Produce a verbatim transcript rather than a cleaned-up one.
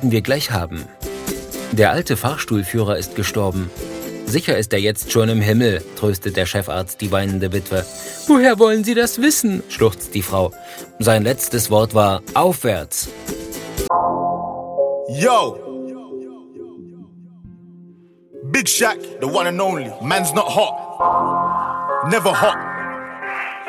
sollten wir gleich haben. Der alte Fahrstuhlführer ist gestorben. Sicher ist er jetzt schon im Himmel, tröstet der Chefarzt die weinende Witwe. Woher wollen Sie das wissen? Schluchzt die Frau. Sein letztes Wort war aufwärts. Yo! Big Shaq, the one and only. Man's not hot. Never hot.